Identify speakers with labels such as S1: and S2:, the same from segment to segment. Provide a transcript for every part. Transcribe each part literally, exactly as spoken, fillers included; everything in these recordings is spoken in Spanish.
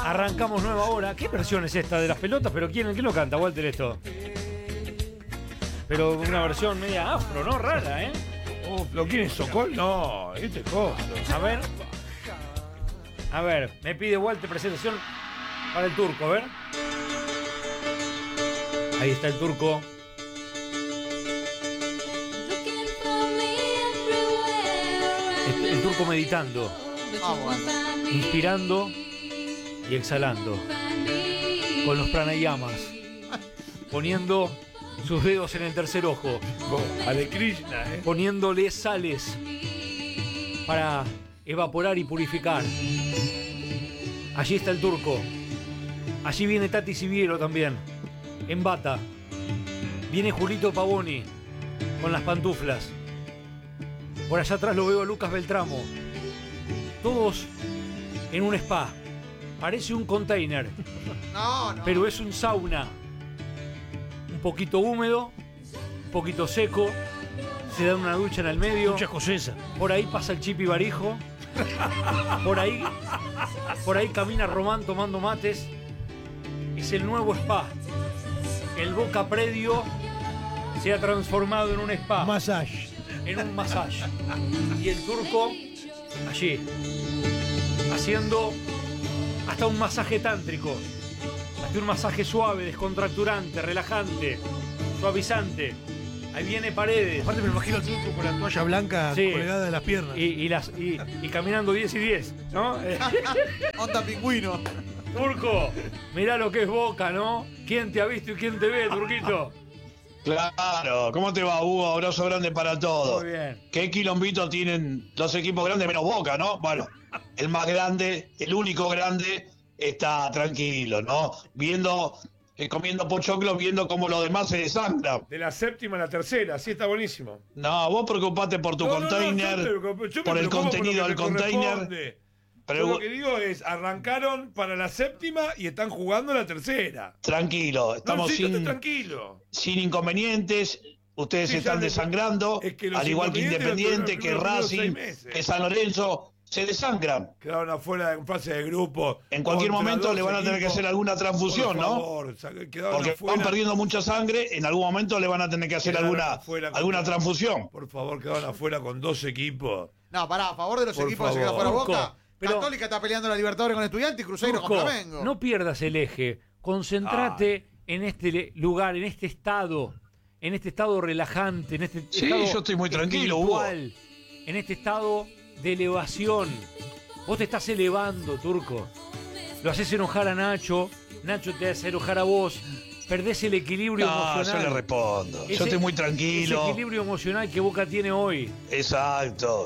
S1: Arrancamos nueva hora. ¿Qué versión es esta de las pelotas? ¿Pero quién, quién lo canta, Walter, esto? Pero una versión media afro, ¿no? Rara, ¿eh?
S2: Oh, ¿lo quieren Sokol? No, este es costo.
S1: A ver. A ver, me pide Walter presentación para el turco, a ver. Ahí está el turco. El, el turco meditando.
S3: Ah, bueno.
S1: Inspirando y exhalando. Con los pranayamas. Poniendo sus dedos en el tercer ojo.
S2: Oh, Hare Krishna, ¿eh?
S1: Poniéndole sales para evaporar y purificar. Allí está el turco. Allí viene Tati Siviero también, en bata. Viene Julito Pavoni con las pantuflas. Por allá atrás lo veo a Lucas Beltramo. Todos en un spa. Parece un container,
S3: No, no.
S1: pero es un sauna. Un poquito húmedo, un poquito seco. Se da una ducha en el medio.
S2: Mucha escocesa.
S1: Por ahí pasa el Chipi Barijo. Por ahí, por ahí camina Román tomando mates. Es el nuevo spa. El Boca Predio se ha transformado en un spa,
S2: Massage.
S1: en un masaje. Y el turco allí, haciendo hasta un masaje tántrico. Hasta un masaje suave, descontracturante, relajante, suavizante. Ahí viene Paredes.
S2: Aparte me imagino al turco con la toalla blanca
S1: Sí.
S2: colgada de las piernas.
S1: Y, y, las, y, y caminando diez y diez, ¿no?
S3: Onda pingüino.
S1: Turco, mirá lo que es Boca, ¿no? ¿Quién te ha visto y quién te ve, Turquito?
S4: Claro, ¿cómo te va, Hugo? Abrazo grande para todos.
S1: Muy bien.
S4: ¿Qué quilombito tienen los equipos grandes menos Boca, no? Bueno, el más grande, el único grande, está tranquilo, ¿no? Viendo, eh, comiendo pochoclos, viendo cómo los demás se desangran.
S2: De la séptima a la tercera, sí está buenísimo.
S4: No, vos preocupate por tu
S2: No, no, no,
S4: container,
S2: yo me preocupo- yo me
S4: por el
S2: preocupo
S4: contenido
S2: lo
S4: del
S2: que me
S4: container.
S2: corresponde.
S4: Pero
S2: Yo
S4: vos-
S2: lo que digo es, arrancaron para la séptima y están jugando la tercera.
S4: Tranquilo, estamos
S2: no, sí, yo estoy
S4: sin,
S2: tranquilo.
S4: sin inconvenientes. Ustedes
S2: Sí,
S4: están
S2: ya de-
S4: desangrando,
S2: es que los
S4: al igual que
S2: inconvenientes los
S4: Independiente, que
S2: tuvieron los primeros
S4: Racing,
S2: seis meses.
S4: que San Lorenzo, se desangran.
S2: Quedaron afuera en fase de grupo.
S4: En cualquier
S2: contra
S4: momento
S2: dos
S4: le van a tener que
S2: equipos.
S4: hacer alguna transfusión,
S2: Por
S4: ¿no?
S2: favor, sa- quedaron
S4: Porque
S2: afuera.
S4: van perdiendo mucha sangre, en algún momento le van a tener que hacer
S2: Quedaron
S4: alguna,
S2: afuera con-
S4: alguna transfusión.
S2: Por favor, quedaron afuera con dos equipos.
S3: No, pará, a favor de los
S2: Por
S3: equipos que se
S2: favor.
S3: quedan fuera
S1: Turco,
S3: Boca.
S1: pero-
S3: Católica está peleando la Libertadores con Estudiantes y Cruzeiro con
S1: Turco,
S3: Flamengo.
S1: no pierdas el eje. Concentrate en este le- lugar, en este estado, en este estado relajante, en este
S4: Sí,
S1: estado
S4: yo estoy muy tranquilo, Hugo.
S1: espiritual, en este estado de elevación. Vos te estás elevando, Turco. Lo haces enojar a Nacho, Nacho te hace enojar a vos. Perdés el equilibrio
S4: No, yo
S1: emocional.
S4: le respondo.
S1: Ese-
S4: yo estoy muy
S1: Ese
S4: tranquilo.
S1: equilibrio emocional que Boca tiene hoy.
S4: Exacto.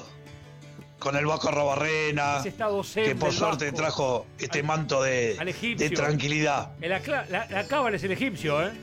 S4: Con el Vasco Robarrena,
S1: Ese estado zen
S4: que por
S1: del
S4: suerte
S1: Vasco.
S4: trajo este
S1: Al-
S4: manto de,
S1: al egipcio.
S4: de tranquilidad.
S1: El acla- la, la cábala es el egipcio, ¿eh?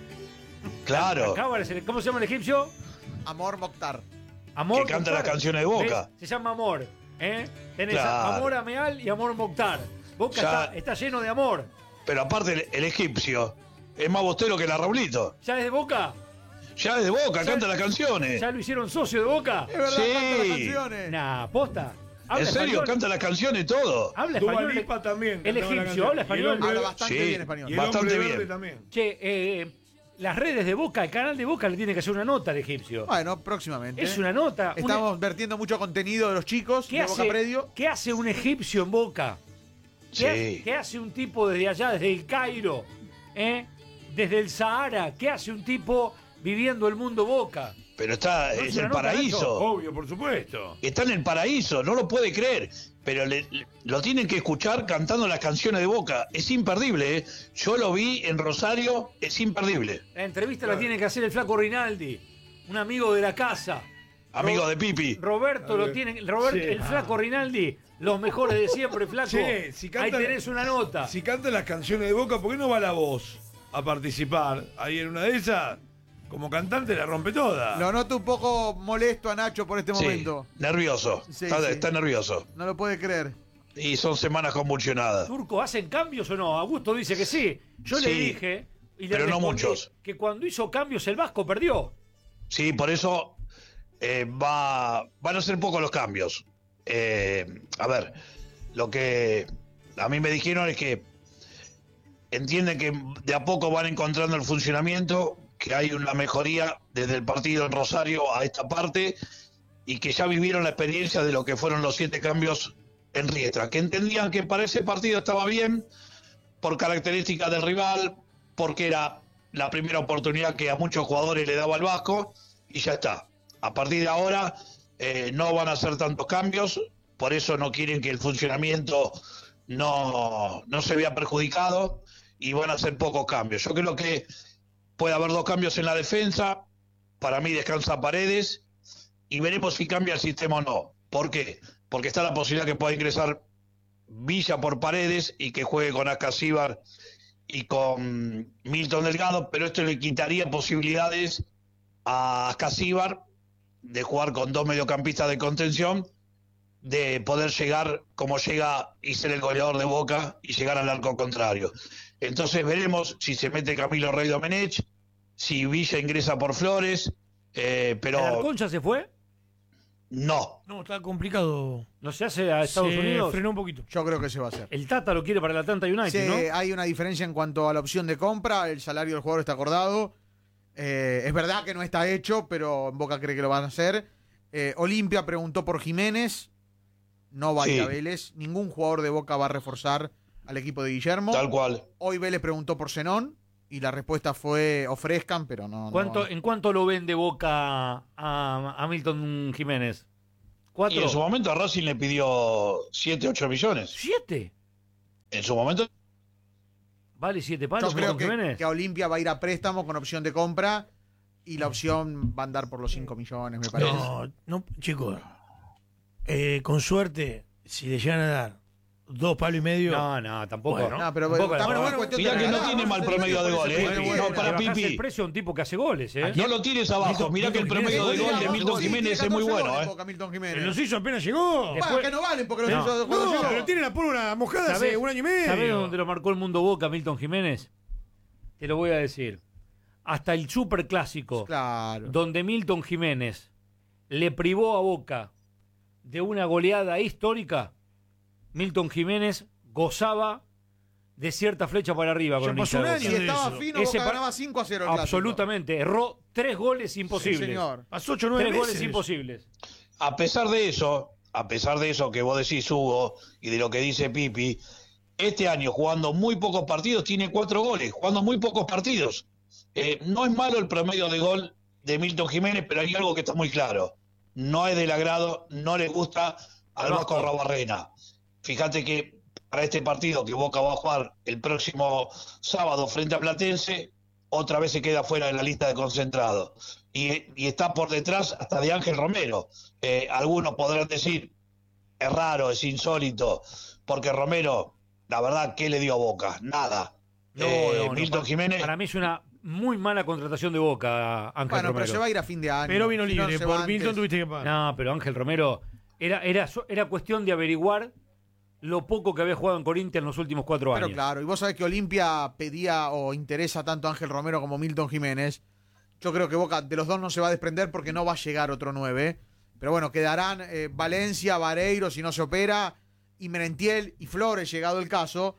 S4: Claro.
S1: La cábala es el- ¿Cómo se llama el egipcio?
S3: Amor Mokhtar.
S1: Amor
S4: Que canta
S1: Mokhtar.
S4: las canciones de Boca.
S1: ¿Ves? Se llama Amor, ¿eh? Tenés
S4: Claro.
S1: Amor Ameal y Amor Mokhtar. Boca
S4: Ya-
S1: está, está lleno de amor.
S4: Pero aparte el, el egipcio es más bostero que la Raulito.
S1: ¿Ya es de Boca?
S4: Ya es de Boca,
S1: Ya-
S4: canta las canciones.
S1: ¿Ya lo hicieron socio de Boca?
S3: Es verdad,
S4: Sí.
S3: canta las canciones.
S1: Nah, posta.
S4: En serio,
S1: español.
S4: canta las canciones todo.
S1: Habla
S2: Dua
S1: español.
S2: Lipa también.
S1: El
S2: cantaba la
S1: egipcio,
S2: canción.
S1: habla
S2: Y el
S1: español.
S2: hombre-
S3: Habla bastante
S4: Sí.
S3: bien español.
S2: Y el
S4: Bastante
S2: hombre
S4: bien.
S2: verde también.
S1: Che, eh, las redes de Boca, el canal de Boca le tiene que hacer una nota al egipcio.
S3: Bueno, próximamente.
S1: Es una nota. una-
S3: Estamos vertiendo mucho contenido de los chicos
S1: ¿Qué
S3: de Boca
S1: hace,
S3: Predio.
S1: ¿Qué hace un egipcio en Boca? ¿Qué,
S4: Sí.
S1: hace, qué hace un tipo desde allá, desde el Cairo? ¿Eh? Desde el Sahara. ¿Qué hace un tipo viviendo el mundo Boca?
S4: Pero está,
S1: No, es
S4: es
S1: una
S4: el
S1: nota,
S4: paraíso.
S2: Obvio, por supuesto.
S4: Está en el paraíso, no lo puede creer. Pero le- le- lo tienen que escuchar cantando las canciones de Boca. Es imperdible, ¿eh? Yo lo vi en Rosario, es imperdible.
S1: La entrevista la
S2: Claro.
S1: tiene que hacer el flaco Rinaldi, un amigo de la casa.
S4: Amigo
S1: Ro-
S4: de Pipi.
S1: Roberto
S2: A
S1: lo
S2: ver.
S1: tiene, Roberto,
S2: Sí.
S1: el flaco Rinaldi, los mejores de siempre, flaco.
S2: Che, si
S1: Ahí
S2: cantan-
S1: tenés una nota.
S2: Si canta las canciones de Boca, ¿por qué no va la voz a participar? Ahí en una de esas, como cantante la rompe toda.
S3: Lo noto un poco molesto a Nacho por este
S4: Sí,
S3: momento.
S4: nervioso.
S3: Sí,
S4: está,
S3: sí.
S4: está nervioso.
S3: No lo puede creer.
S4: Y son semanas convulsionadas.
S1: Turco, ¿hacen cambios o no? Augusto dice que sí. Yo le
S4: Sí,
S1: dije y le
S4: pero no
S1: respondí
S4: muchos.
S1: que cuando hizo cambios el Vasco perdió.
S4: Sí, por eso eh, va, van a ser pocos los cambios. Eh, a ver, lo que a mí me dijeron es que entienden que de a poco van encontrando el funcionamiento, que hay una mejoría desde el partido en Rosario a esta parte, y que ya vivieron la experiencia de lo que fueron los siete cambios en Riestra, que entendían que para ese partido estaba bien, por características del rival, porque era la primera oportunidad que a muchos jugadores le daba el Vasco, y ya está. A partir de ahora eh, no van a hacer tantos cambios, por eso no quieren que el funcionamiento no, no se vea perjudicado, y van a hacer pocos cambios. Yo creo que puede haber dos cambios en la defensa, para mí descansa Paredes, y veremos si cambia el sistema o no. ¿Por qué? Porque está la posibilidad que pueda ingresar Villa por Paredes y que juegue con Ascasíbar y con Milton Delgado, pero esto le quitaría posibilidades a Ascasíbar de jugar con dos mediocampistas de contención, de poder llegar como llega y ser el goleador de Boca y llegar al arco contrario. Entonces veremos si se mete Camilo Rey Domenech, si Villa ingresa por Flores, eh, pero...
S1: ¿El Arcón ya se fue?
S4: No.
S5: No, está complicado.
S1: ¿No se hace a Estados
S5: Se
S1: Unidos?
S5: frenó un poquito.
S3: Yo creo que se va a hacer.
S1: El Tata lo quiere para el Atlanta United,
S3: Sí,
S1: ¿no?
S3: hay una diferencia en cuanto a la opción de compra. El salario del jugador está acordado. Eh, es verdad que no está hecho, pero en Boca cree que lo van a hacer. Eh, Olimpia preguntó por Jiménez. No va a ir
S4: Sí.
S3: a Vélez. Ningún jugador de Boca va a reforzar al equipo de Guillermo.
S4: Tal cual.
S3: Hoy Vélez preguntó por Zenón y la respuesta fue ofrezcan, pero no.
S1: ¿Cuánto,
S3: no.
S1: ¿En cuánto lo vende Boca a, a Milton Jiménez?
S4: Y
S1: ¿Cuatro?
S4: en su momento a Racing le pidió siete, ocho millones.
S1: ¿Siete?
S4: En su momento,
S1: ¿Vale siete
S3: Yo
S1: palos
S3: creo
S1: Milton
S3: que,
S1: Jiménez?
S3: que a Olimpia va a ir a préstamo con opción de compra y la opción va a andar por los cinco millones, me parece.
S5: No, no, chicos. Eh, con suerte, si le llegan a dar dos palos y medio.
S1: No, no, tampoco.
S5: Bueno.
S3: No, pero
S1: Tampoco
S3: tampoco
S1: la-
S3: es cuestión
S4: mirá
S3: de
S4: que no
S3: regalar,
S4: tiene
S3: vamos
S4: mal
S3: a hacer
S4: promedio de
S3: por
S4: gol,
S3: ese
S4: ¿eh?
S3: precio.
S1: Le
S4: No, para
S1: bajás
S4: Pipi.
S1: el precio a un tipo que hace goles, ¿eh?
S4: no lo tires abajo. Mirá que el
S5: Milton
S4: promedio de
S5: Jiménez
S4: gol de Milton
S3: Sí,
S4: Jiménez
S3: tiene
S4: es muy
S3: catorce
S4: bueno,
S3: goles
S4: ¿eh?
S3: Boca, Milton Jiménez.
S5: Pero los hizo apenas llegó.
S1: Después-
S3: Bueno, que no valen porque los
S1: No.
S3: hizo cuando
S5: No,
S3: llegó.
S5: pero tiene la pólvora mojada hace
S1: ¿Sabés-
S5: un año y medio.
S1: ¿Sabés dónde lo marcó el mundo Boca, Milton Jiménez? Te lo voy a decir. Hasta el superclásico,
S3: Claro.
S1: donde Milton Jiménez le privó a Boca de una goleada histórica, Milton Jiménez gozaba de cierta flecha para arriba con
S5: Ya
S1: el
S5: pasó
S1: hincha de
S5: un
S3: Si
S1: Boca.
S5: año.
S3: estaba
S5: eso.
S3: fino,
S1: Ese
S3: Boca
S1: par-
S3: ganaba cinco a cero el clásico.
S1: Absolutamente. Erró tres goles
S3: Sí,
S1: imposibles.
S3: señor.
S5: Pasó ocho o nueve
S1: tres goles
S5: meses.
S1: imposibles.
S4: A pesar de eso, a pesar de eso que vos decís, Hugo, y de lo que dice Pipi, este año jugando muy pocos partidos tiene cuatro goles, jugando muy pocos partidos. Eh, no es malo el promedio de gol de Milton Jiménez, pero hay algo que está muy claro. No es del agrado, no le gusta al Vasco Rabarrena. Fíjate que para este partido que Boca va a jugar el próximo sábado frente a Platense, otra vez se queda fuera de la lista de concentrados. Y, y está por detrás hasta de Ángel Romero. Eh, algunos podrán decir, es raro, es insólito, porque Romero, la verdad, ¿qué le dio a Boca? Nada.
S1: No,
S4: Eh,
S1: no, no,
S4: Milton
S1: para-
S4: Jiménez,
S1: Para mí es una muy mala contratación de Boca, Ángel
S3: Bueno,
S1: Romero.
S3: pero se va a ir a fin de año.
S5: Pero vino
S3: Si no,
S5: libre.
S3: se va
S5: Por Milton
S3: antes.
S5: tuviste que pagar.
S1: No, pero Ángel Romero era, era, so- era cuestión de averiguar lo poco que había jugado en Corinthians en los últimos cuatro
S3: Pero
S1: años.
S3: claro, y vos sabés que Olimpia pedía o interesa tanto a Ángel Romero como Milton Jiménez. Yo creo que Boca de los dos no se va a desprender porque no va a llegar otro nueve. Pero bueno, quedarán eh, Valencia, Vareiro, si no se opera, y Merentiel y Flores, llegado el caso.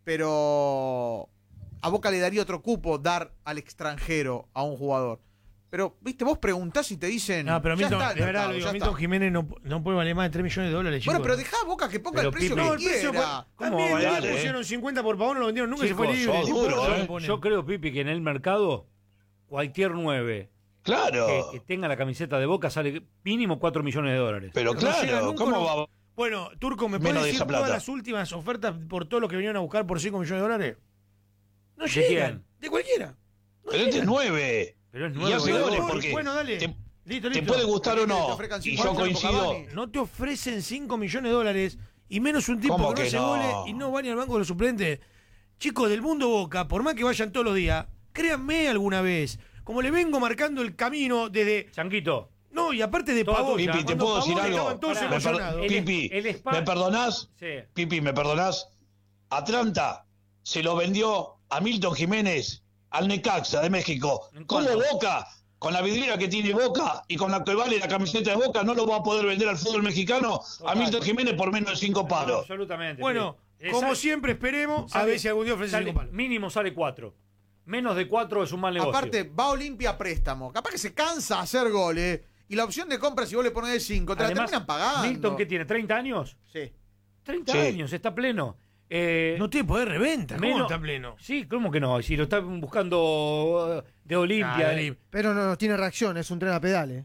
S3: Pero a Boca le daría otro cupo dar al extranjero a un jugador. Pero, viste, vos preguntás y te dicen.
S5: No, pero
S3: ya
S5: Milton,
S3: está el
S5: de verdad,
S3: mercado,
S5: lo digo,
S3: ya
S5: Milton
S3: está.
S5: Jiménez no, no puede valer más de tres millones de dólares,
S3: Bueno,
S5: chicos.
S3: pero dejá a Boca que ponga
S1: Pero,
S3: el precio
S1: Pipi,
S3: que
S5: No, el precio fue.
S3: quiera.
S1: ¿Cómo
S5: También
S1: va a
S5: el día
S1: valer,
S5: que
S1: eh?
S5: pusieron cincuenta por Pavón, lo vendieron, nunca se fue
S1: Chicos,
S5: libre.
S4: sos
S5: No
S4: duro,
S5: importa lo que
S4: eh.
S5: ponen.
S1: Yo creo, Pipi, que en el mercado cualquier nueve
S4: claro.
S1: que, que tenga la camiseta de Boca sale mínimo cuatro millones de dólares.
S4: Pero
S5: No llega
S4: claro,
S5: nunca,
S4: ¿cómo
S5: no.
S4: va?
S5: Bueno, Turco, ¿me
S4: Menos
S5: puedes
S4: de
S5: decir
S4: esa plata.
S5: todas las últimas ofertas por todo lo que vinieron a buscar por cinco millones de dólares? No
S1: ¿De
S5: llegan.
S1: quién?
S5: De cualquiera. No
S4: Pero este es
S5: llegan.
S4: nueve.
S1: Pero es
S4: Y
S1: nuevo.
S4: hace
S1: boludo.
S4: goles
S5: Bueno,
S4: porque
S5: bueno, dale.
S4: te,
S5: Listo,
S4: te
S5: listo.
S4: puede gustar o
S3: Te
S4: no.
S3: ofrezcan
S4: Y
S3: cinco
S4: yo
S3: por
S4: coincido.
S3: Cavani.
S5: No te ofrecen cinco millones de dólares y menos un tipo
S4: ¿Cómo
S5: que no
S4: que
S5: hace
S4: no?
S5: goles y no va ni al banco de los suplentes. Chicos del mundo Boca, por más que vayan todos los días, créanme alguna vez. Como le vengo marcando el camino desde.
S1: Changuito,
S5: No, y aparte de
S1: Toda
S5: Pavón.
S1: tuya.
S4: Pipi, ¿te
S5: cuando
S4: puedo decir
S5: Pavón
S4: algo?
S5: estaban todos
S1: Pará,
S4: Me per-
S5: emocionados.
S1: el-
S4: Pipi,
S1: el spa-
S4: ¿me perdonás?
S1: sí.
S4: Pipi, ¿me perdonás? Atlanta se lo vendió a Milton Jiménez al Necaxa de México.
S1: ¿En
S4: ¿Cómo
S1: cuánto?
S4: Boca, con la vidriera que tiene Boca y con la que vale la camiseta de Boca, no lo va a poder vender al fútbol mexicano a
S1: Total.
S4: Milton Jiménez por menos de cinco palos?
S1: Absolutamente.
S5: Bueno, Como
S1: Sale-
S5: siempre, esperemos a
S1: sale-
S5: ver si algún día ofrece
S1: sale-
S5: cinco palos.
S1: Mínimo sale cuatro. Menos de cuatro es un mal negocio.
S3: Aparte, va a Olimpia a préstamo. Capaz que se cansa de hacer goles. Y la opción de compra, si vos le pones de cinco, te
S1: Además,
S3: la terminan pagando.
S1: Milton, ¿qué tiene? ¿treinta años?
S3: Sí.
S1: treinta
S4: Sí.
S1: años, está pleno. Eh,
S5: No tiene poder de reventa. ¿Cómo
S1: menos-
S5: está pleno?
S1: Sí, ¿cómo que no? Si lo está buscando uh, de Olimpia.
S5: Ah, de Olim-
S6: Pero no, no tiene reacción, es un tren a pedales.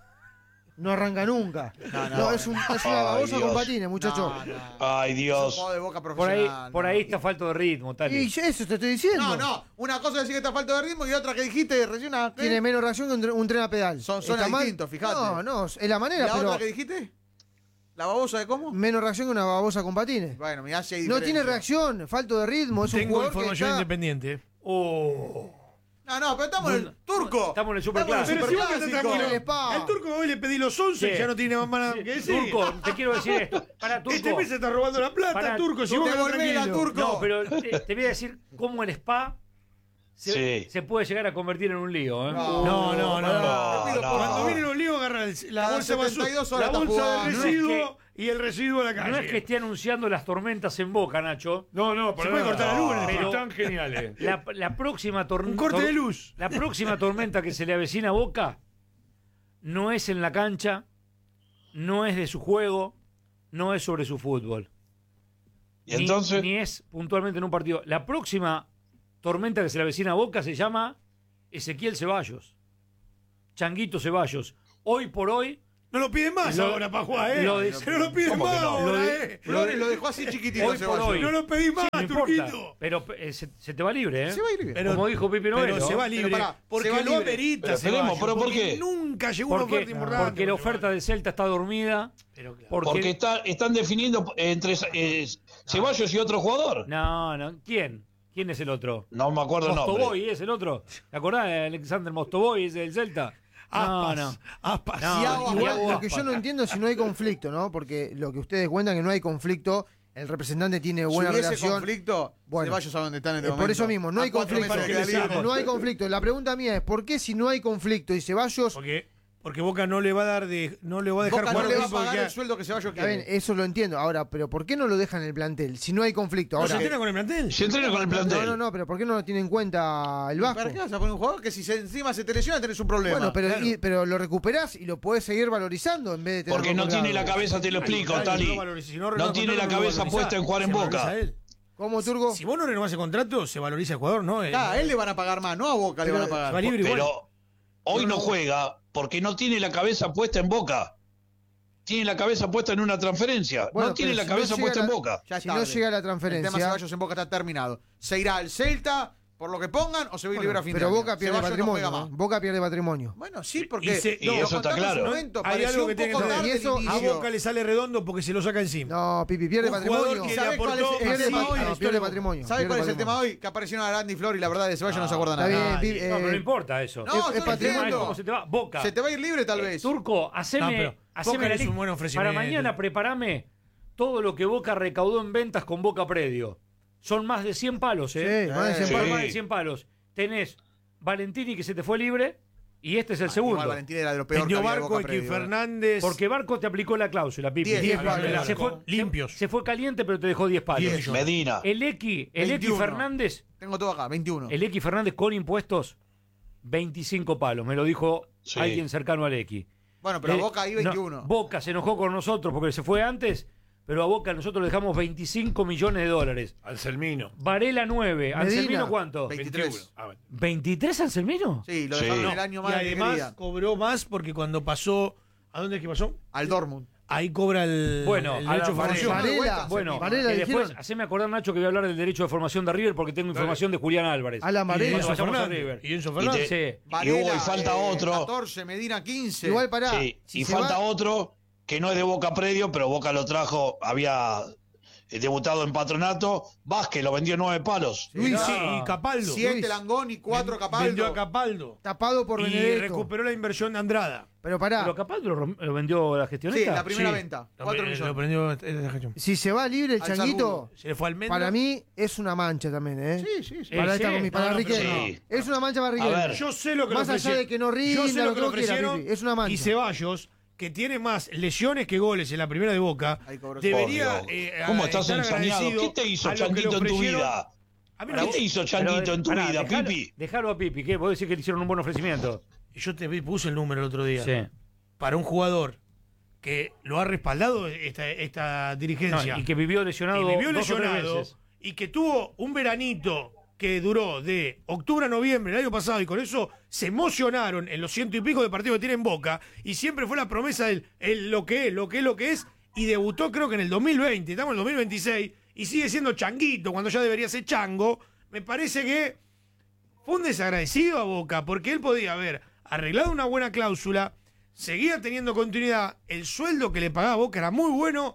S6: No arranca nunca.
S3: No,
S6: No,
S3: no,
S6: es, un, es
S4: Ay,
S6: una babosa
S4: Dios.
S6: con patines, muchacho.
S3: No, no.
S4: Ay,
S3: Es un
S4: Dios.
S3: juego de Boca
S1: por ahí,
S3: profesional.
S1: por
S3: no.
S1: ahí está falto de ritmo, tal.
S6: Y eso te estoy diciendo.
S3: No, no. Una cosa es decir que está falta de ritmo y otra que dijiste recién. ¿eh?
S6: Tiene menos reacción que un, tre- un tren a pedal.
S3: Son- son
S6: ¿Está mal?
S3: distintos, fíjate.
S6: No, no, es la
S3: ¿Y
S6: manera,
S3: la
S6: pero
S3: otra que dijiste? ¿La babosa de cómo?
S6: menos reacción que una babosa con patines.
S3: Bueno, mirá si hay
S6: No
S3: diferencia.
S6: tiene reacción, falto de ritmo, es un
S5: Tengo
S6: jugador que
S5: información
S6: está-
S5: independiente.
S1: Oh.
S3: No, no, pero estamos en el turco.
S1: Estamos en el superclásico.
S5: Pero si vos que
S3: superclásico.
S5: estás tranquilo,
S6: Con el spa.
S5: al turco hoy le pedí los once
S1: Sí.
S5: y ya no tiene más nada
S1: Sí,
S5: que decir.
S1: Turco, te quiero decir esto. Para Turco.
S5: Este mes se está robando la plata,
S1: Pará,
S5: turco. Si
S3: tú
S5: vos
S3: te
S5: quedás
S3: volvés la
S5: tranquilo.
S3: turco.
S1: No, pero te, te voy a decir cómo el spa se,
S4: Sí.
S1: se puede llegar a convertir en un lío. ¿eh?
S3: No.
S5: No, no, no.
S4: No,
S3: Te pido,
S4: no.
S3: por
S5: Cuando
S3: favor.
S5: viene los líos, agarra el- la
S3: Cada
S5: bolsa de
S3: setenta y dos
S5: basura,
S3: horas
S5: la
S3: está
S5: bolsa
S3: jugando.
S5: del
S1: No es
S5: residuo y el residuo a la calle.
S1: No es que esté anunciando las tormentas en Boca, Nacho.
S2: No, no, para
S5: Se puede
S2: nada.
S5: cortar la luz en el
S2: Pero
S1: pero-
S2: están geniales.
S1: La, la próxima tormenta.
S5: Un corte de luz.
S1: La próxima tormenta que se le avecina a Boca no es en la cancha, no es de su juego, no es sobre su fútbol.
S4: Y
S1: Ni-
S4: entonces,
S1: Ni es puntualmente en un partido. La próxima tormenta que se le avecina a Boca se llama Ezequiel Ceballos. Changuito Ceballos. Hoy por hoy.
S5: No lo piden más
S1: Lo-
S5: ahora para jugar, ¿eh?
S1: lo de-
S5: no lo piden
S4: ¿Cómo que
S5: más
S4: no?
S5: ahora,
S1: Lo de-
S5: ¿eh?
S3: Flores lo dejó así chiquitito.
S1: Hoy por
S3: Ceballos.
S1: hoy.
S5: No lo pedís más,
S1: Sí, no importa.
S5: Turquito.
S1: Pero eh, se, se te va libre, ¿eh?
S3: Se va a ir bien.
S5: Pero-
S1: Como dijo Pipi Novelo.
S5: Pero se va libre.
S3: Pero pará,
S5: porque
S3: se va
S5: lo
S3: libre.
S5: amerita.
S4: Pero esperemos,
S5: Ceballos,
S4: ¿pero por
S5: porque
S4: qué?
S5: Nunca llegó una
S1: Porque,
S5: oferta importante.
S1: porque la oferta del Celta está dormida.
S5: Pero claro.
S1: Porque,
S4: porque está, están definiendo entre eh, Ceballos y otro jugador.
S1: No, no. ¿Quién? ¿Quién es el otro?
S4: No me acuerdo el nombre.
S1: Mostoboy es el otro. ¿Te acordás de Alexander Mostoboy? Es del Celta. No,
S5: Aspas,
S1: no.
S5: aspas.
S1: No,
S3: Thiago
S6: Igual,
S1: Thiago
S6: lo que yo
S1: Aspas.
S6: no entiendo es si no hay conflicto, ¿no? Porque lo que ustedes cuentan que no hay conflicto, el representante tiene
S3: Si
S6: buena
S3: hubiese
S6: relación.
S3: conflicto,
S6: Bueno.
S3: Ceballos sabe dónde está en este
S6: Eh,
S3: momento.
S6: por eso mismo, no
S3: A
S6: hay
S3: cuatro
S6: conflicto.
S3: meses de que la liga-
S6: No hay conflicto. La pregunta mía es, ¿por qué si no hay conflicto y Ceballos...
S5: Porque, porque Boca no le va a dar de, no le va a dejar
S3: Boca
S5: jugar
S3: no le va a
S5: al equipo que
S3: pagar
S5: queda-
S3: el sueldo que Ceballos
S6: Está bien,
S3: quiere.
S6: eso lo entiendo. Ahora, pero ¿por qué no lo dejan en el plantel? Si no hay conflicto.
S5: ¿No se
S6: Ahora,
S5: entrena con el plantel?
S4: Se entrena con el plantel.
S6: no, no, no, pero ¿por qué no lo tiene en cuenta el Vasco?
S3: ¿Para qué vas a poner un jugador que si se- encima se te lesiona tenés un problema?
S6: Bueno, pero,
S5: claro.
S6: y- pero lo recuperás y lo podés seguir valorizando en vez de tenerlo
S4: Porque no
S6: colgado.
S4: tiene la cabeza, te lo explico,
S5: Dale,
S4: Tali.
S5: no valoriza. Si no
S4: No
S5: renovás
S4: tiene la
S5: contrato, no
S4: cabeza
S5: valoriza.
S4: puesta en jugar en
S5: Se
S4: Boca.
S5: valoriza él.
S6: ¿Cómo, Turgo?
S5: Si vos no renovás el contrato, se valoriza el jugador, ¿no? Eh,
S3: Ah, a él le van a pagar más, no a Boca le
S6: Pero
S3: van a
S5: se
S3: pagar.
S5: va libre igual.
S4: Pero hoy no juega porque no tiene la cabeza puesta en Boca. Tiene la cabeza puesta en una transferencia.
S6: Bueno,
S4: no tiene
S6: pero
S4: la
S6: si no
S4: cabeza
S6: llega
S4: puesta en
S6: la-
S4: Boca.
S3: Ya es
S6: Si no
S3: tarde.
S6: llega la
S3: El tema
S6: transferencia...
S3: Ceballos en Boca está terminado. Se irá al Celta por lo que pongan o se va a ir libre a fin
S6: pero
S3: de año.
S6: Boca pierde
S3: Ceballos no
S6: patrimonio.
S3: juega
S6: ¿no?
S3: más.
S6: Boca pierde patrimonio.
S3: Bueno, sí, porque
S5: Y se-
S4: y
S3: lo
S4: eso está
S3: contamos en
S4: claro.
S3: su momento,
S5: Hay
S3: pareció
S5: algo
S3: un
S5: que tiene
S3: poco
S5: que
S3: tarde
S6: y
S3: el
S6: eso-
S5: A
S3: inicio.
S5: Boca le sale redondo porque se lo saca encima.
S6: No, Pipi, pierde
S5: Un jugador
S6: patrimonio.
S5: que le
S3: ¿Sabés cuál es
S5: aportó
S3: el
S6: Pierde,
S3: tema
S6: pa-
S3: hoy?
S6: no, pierde patrimonio.
S3: ¿Sabe
S6: pierde
S3: cuál es el tema
S6: patrimonio.
S3: hoy? Que aparecieron a Randy Flor y la verdad de Ceballos no se acuerda
S6: Está
S3: nada.
S6: bien,
S5: Ah,
S6: Pipi,
S1: No, pero no
S6: eh,
S1: importa eso.
S3: No,
S6: es-
S3: estoy
S6: es patrimonio.
S1: El tema es
S3: diciendo.
S1: cómo se te va. Boca.
S3: Se te va a ir libre tal vez.
S1: Turco, haceme,
S5: No, pero
S1: haceme
S5: Boca
S1: la
S5: es un
S1: lista.
S5: buen ofrecimiento.
S1: Para mañana preparame todo lo que Boca recaudó en ventas con Boca Predio. Son más de cien palos, ¿eh?
S6: Sí, más de cien
S4: Sí.
S1: Son
S6: palos.
S1: más de cien palos. Tenés Valentini que se te fue libre y este es el segundo.
S3: Igual Valentín era de lo peor que
S5: Vendió
S3: había de
S5: Barco,
S3: Boca
S5: X
S3: Predio, ¿eh?
S5: Fernández.
S1: Porque Barco te aplicó la cláusula, Pipi.
S3: Diez,
S6: diez
S3: palos.
S6: palos.
S1: se fue,
S5: Limpios.
S1: Se, se fue caliente, pero te dejó diez palos.
S5: diez millones.
S4: Medina.
S1: El X, el X
S3: veintiuno.
S1: Fernández,
S3: Tengo todo acá, veintiuno.
S1: el X Fernández con impuestos, veinticinco palos. Me lo dijo
S4: Sí.
S1: alguien cercano al X.
S3: Bueno, pero a
S1: Le-
S3: Boca ahí
S1: no,
S3: veintiuno.
S1: Boca se enojó con nosotros porque se fue antes, pero a Boca nosotros le dejamos veinticinco millones de dólares.
S2: Anselmino.
S1: Varela nueve.
S6: Medina,
S1: ¿Anselmino cuánto?
S3: veintitrés.
S2: Ah, bueno.
S1: ¿veintitrés Anselmino?
S3: Sí, lo
S1: Sí.
S3: dejaron
S1: No,
S3: el año
S5: Y
S3: más que
S5: además
S3: querían.
S5: cobró más porque cuando pasó. ¿A dónde es que pasó?
S3: Al Dortmund.
S5: Ahí cobra el,
S1: Bueno,
S5: el
S1: Alan
S5: derecho de
S1: Varela.
S5: formación.
S6: Varela,
S1: Bueno,
S6: Varela
S1: y después,
S6: dijeron.
S1: haceme acordar, Nacho, que voy a hablar del derecho de formación de River porque tengo información de Julián Álvarez.
S6: Alan
S5: Y
S6: Varela.
S1: Cuando
S5: Enzo
S1: vayamos a
S5: Fernández.
S1: River.
S5: Y Enzo
S4: Y
S5: Fernández.
S4: te-
S1: Sí.
S3: Varela,
S4: y falta
S3: eh,
S4: otro.
S3: catorce, Medina quince.
S6: Igual para.
S4: Sí, y falta otro que no es de Boca Predio, pero Boca lo trajo, había eh, debutado en Patronato. Vázquez lo vendió nueve palos.
S5: Luis
S1: Sí.
S5: y Capaldo.
S3: Siete
S5: Luis.
S3: Langoni, cuatro Capaldo.
S5: Vendió a Capaldo.
S6: Tapado por
S5: Y
S6: Benedetto.
S5: recuperó la inversión de Andrada.
S6: Pero pará,
S1: ¿Pero capaz lo, rom- lo vendió la
S3: Sí,
S1: gestioneta?
S3: la primera
S5: Sí.
S3: venta.
S5: Lo-
S3: Cuatro
S5: Lo
S3: millones.
S5: prendió esta gestión.
S6: si se va libre el
S3: Al
S6: changuito,
S3: Salzburgo.
S5: Se le fue al Almendra.
S6: para mí es una mancha también, ¿eh?
S3: Sí, sí, sí.
S6: Para,
S1: Eh,
S6: esta
S1: sí.
S6: comi- para
S5: No, no, pero
S6: Riquelme.
S4: sí.
S6: Es una mancha para
S4: A
S6: Riquelme.
S4: ver.
S5: Yo sé lo que
S6: Más
S5: le
S6: allá
S5: ofrecieron.
S6: de que no rinda,
S5: Yo sé
S6: lo
S5: lo
S6: que
S5: que le
S6: no quiera,
S5: ofrecieron.
S6: Pipi, es una mancha.
S5: Y Ceballos, que tiene más lesiones que goles en la primera de Boca,
S3: Ahí cobró
S5: debería.
S4: Por Dios.
S5: eh,
S4: ¿Cómo
S5: a-
S4: estás
S5: estar
S4: ensañado?
S5: agradecido
S4: ¿Qué te hizo
S5: a lo que le
S4: Changuito en tu
S5: ofrecieron.
S4: vida?
S5: A mí
S4: ¿Qué
S5: no-
S4: te hizo Changuito en tu
S1: Pará,
S4: vida,
S1: dejalo-
S4: Pipi?
S1: Dejalo a Pipi, ¿qué? Vos decís que le hicieron un buen ofrecimiento.
S5: Yo te vi- puse el número el otro día.
S1: Sí.
S5: Para un jugador que lo ha respaldado esta, esta
S1: No,
S5: dirigencia.
S1: y que vivió lesionado.
S5: y vivió
S1: dos o tres
S5: lesionado
S1: veces.
S5: y que tuvo un veranito que duró de octubre a noviembre el año pasado y con eso se emocionaron en los ciento y pico de partidos que tiene en Boca y siempre fue la promesa del el, lo que es, lo que es, lo que es y debutó creo que en el dos mil veinte, estamos en el dos mil veintiséis y sigue siendo changuito cuando ya debería ser chango. Me parece que fue un desagradecido a Boca porque él podía haber arreglado una buena cláusula, seguía teniendo continuidad, el sueldo que le pagaba Boca era muy bueno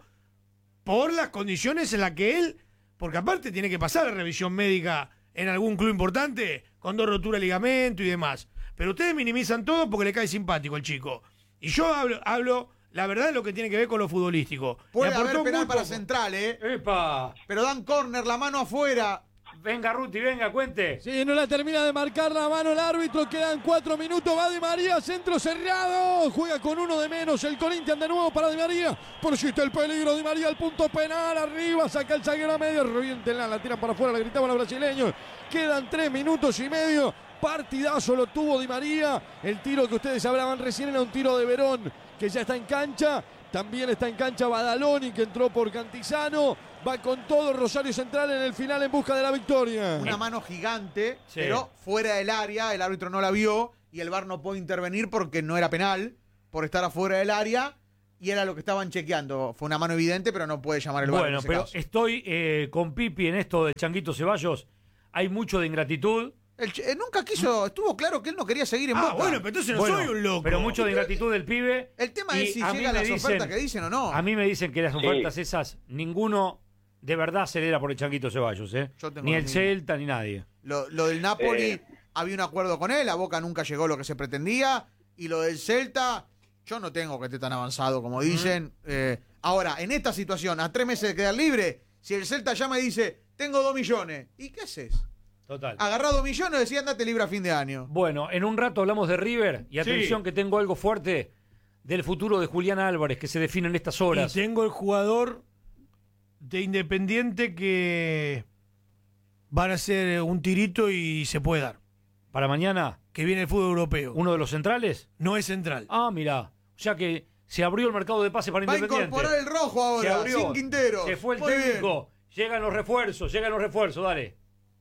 S5: por las condiciones en las que él, porque aparte tiene que pasar la revisión médica en algún club importante, con dos roturas de ligamento y demás. Pero ustedes minimizan todo porque le cae simpático el chico. Y yo hablo, hablo la verdad de lo que tiene que ver con lo futbolístico.
S3: Puede
S5: Le aportó
S3: haber penal
S5: muy
S3: para
S5: poco.
S3: Central, ¿eh?
S1: ¡Epa!
S3: Pero dan córner, la mano afuera.
S1: Venga, Ruti, venga, cuente.
S7: Sí, no la termina de marcar la mano el árbitro. Quedan cuatro minutos. Va Di María, centro cerrado. Juega con uno de menos el Corinthians de nuevo para Di María. Persiste el peligro. Di María al punto penal. Arriba, saca el zaguero a medio. Revientenla, la tiran para afuera. La gritaban los brasileños. Quedan tres minutos y medio. Partidazo lo tuvo Di María. El tiro que ustedes hablaban recién era un tiro de Verón, que ya está en cancha. También está en cancha Badaloni, que entró por Cantizano. Va con todo Rosario Central en el final en busca de la victoria.
S3: Una mano gigante,
S1: Sí.
S3: pero fuera del área. El árbitro no la vio y el V A R no puede intervenir porque no era penal por estar afuera del área. Y era lo que estaban chequeando. Fue una mano evidente, pero no puede llamar el V A R.
S1: Bueno,
S3: en ese
S1: pero
S3: caso.
S1: estoy eh, con Pipi en esto de Changuito Ceballos. Hay mucho de ingratitud.
S3: El Ch- eh, nunca quiso, estuvo claro que él no quería seguir en
S5: Ah,
S3: Boca.
S5: bueno, pero entonces no
S1: Bueno,
S5: soy un loco.
S1: Pero mucho de ingratitud del pibe.
S3: El tema
S1: Y
S3: es si
S1: a mí
S3: llegan
S1: me
S3: las
S1: dicen-
S3: ofertas que dicen o no.
S1: A mí me dicen que las
S4: Sí.
S1: ofertas esas, ninguno de verdad acelera por el Changuito Ceballos, ¿eh?
S3: Yo tengo
S1: Ni
S3: lo
S1: el
S3: mismo.
S1: Celta, ni nadie.
S3: Lo, lo del Napoli,
S4: Eh.
S3: había un acuerdo con él, a Boca nunca llegó lo que se pretendía. Y lo del Celta, yo no tengo que esté tan avanzado como dicen. Eh, ahora, en esta situación, a tres meses de quedar libre, si el Celta ya me dice, tengo dos millones, ¿y qué haces?
S1: Total.
S3: Agarrá dos millones, decía, andate libre a fin de año.
S1: Bueno, en un rato hablamos de River. Y atención que tengo algo fuerte del futuro de Julián Álvarez, que se define en estas
S5: Y
S1: horas.
S5: tengo el jugador de Independiente que van a hacer un tirito y se puede dar.
S1: Para mañana,
S5: Que viene el fútbol europeo.
S1: uno de los centrales.
S5: No es central.
S1: Ah, mirá. O sea que se abrió el mercado de pase para
S3: Va a
S1: Independiente.
S3: incorporar el rojo
S1: Se
S3: ahora,
S1: abrió.
S3: sin Quintero.
S1: Se fue el
S3: Muy bien.
S1: técnico. Llegan los refuerzos, llegan los refuerzos, dale.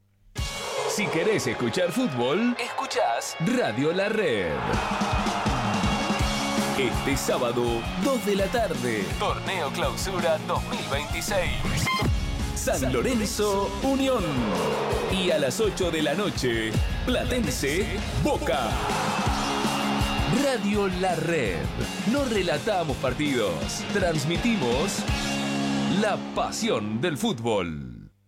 S8: Si querés escuchar fútbol, escuchás Radio La Red. Este sábado, dos de la tarde, Torneo Clausura dos mil veintiséis. San Lorenzo, Unión. Y a las ocho de la noche, Platense, Boca. Radio La Red. No relatamos partidos, transmitimos la pasión del fútbol.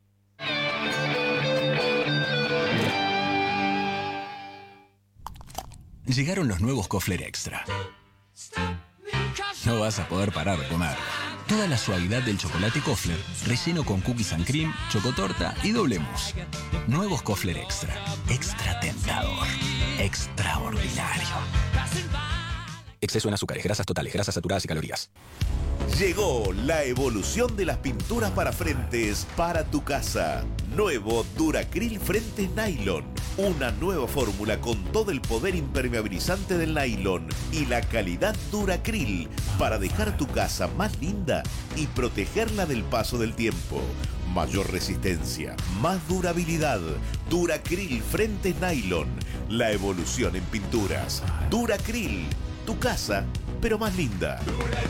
S9: Llegaron los nuevos Kofler Extra. No vas a poder parar de comer. Toda la suavidad del chocolate Kofler, relleno con cookies and cream, chocotorta y doble mousse. Nuevos Kofler Extra. Extra tentador. Extraordinario. Exceso en azúcares, grasas totales, grasas saturadas y calorías.
S10: Llegó la evolución de las pinturas para frentes para tu casa. Nuevo Duracril Frentes Nylon. Una nueva fórmula con todo el poder impermeabilizante del nylon y la calidad Duracril para dejar tu casa más linda y protegerla del paso del tiempo. Mayor resistencia, más durabilidad. Duracril Frentes Nylon. La evolución en pinturas. Duracril. Tu casa, pero más linda.